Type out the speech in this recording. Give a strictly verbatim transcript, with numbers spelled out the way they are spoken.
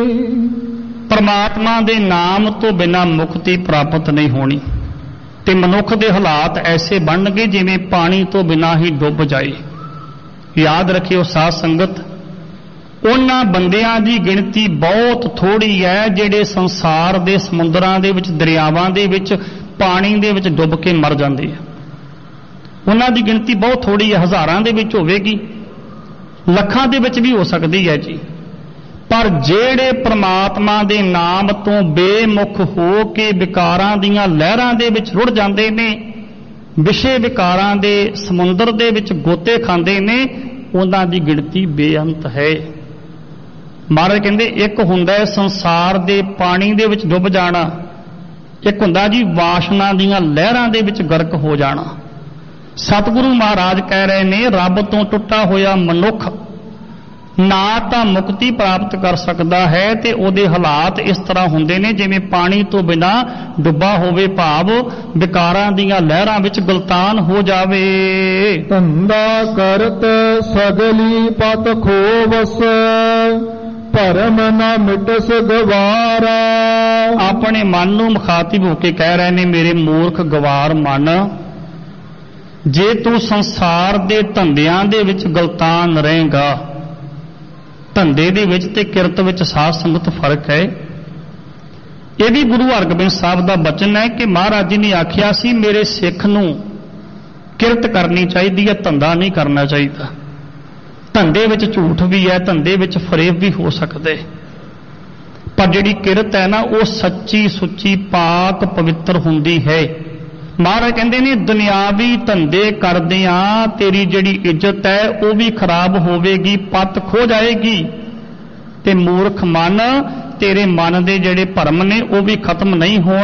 परमात्मा दे नाम तो बिना मुक्ति प्राप्त नहीं होनी ते मनुख दे हालात ऐसे बनणगे जिवें पानी तो बिना ही डुब जाए। याद रखियो साध संगत, उन्हां बंदियां दी गिणती बहुत थोड़ी है जिहड़े संसार दे समुद्रां दे विच दरियावां दे विच पानी दे विच डुब के मर जांदे आ। उन्हां दी गिणती बहुत थोड़ी है, हज़ारां दे विच होवेगी, लखां दे विच भी हो सकदी है जी। पर जेड़े परमात्मा दे नाम तो बेमुख हो के विकारां दीयां लहरां दे विच रुड़ जांदे ने, विषे विकारां दे समुंदर दे विच गोते खांदे ने, उन्हां दी गिणती बेअंत है। महाराज कहंदे एक हुंदा है संसार दे पानी दे विच डुब जाना, एक हुंदा जी वासना दीयां लहरां दे विच गर्क हो जाना। सतगुरु महाराज कह रहे ने रब तो टुटा होया मनुख ना तो मुक्ति प्राप्त कर सकता है ते ओदे हालात इस तरह हुंदे ने जिवें पानी तो बिना डुब्बा होवे, भाव विकारां दीयां लहरां विच गलतान हो जावे। धंधा करत सगली पत खोवस, भरम न मिटस गवारा। अपने मन नूं मुखातिब होके कह रहे ने मेरे मूर्ख गवार मन, जे तू संसार दे धंधियां दे विच गलतान रहेगा, धंधे दे विच ते किरत विच साध संगत फर्क है। यह भी गुरु हरगोबिंद साहब का बचन है कि महाराज जी ने आखिया सी मेरे सिख नूं किरत करनी चाहिए है, धंधा नहीं करना चाहिए। धंधे विच झूठ भी है, धंधे विच फरेब भी हो सकते, पर जिहड़ी किरत है ना वो सच्ची सुच्ची पाक पवित्र हुंदी है। महाराज कहते ने दुनियावी धंधे करदियां तेरी जिहड़ी इज्जत है वो भी खराब होवेगी, पत खो जाएगी, ते मूर्ख मन तेरे मन दे जिहड़े भरम ने वो भी खत्म नहीं होण।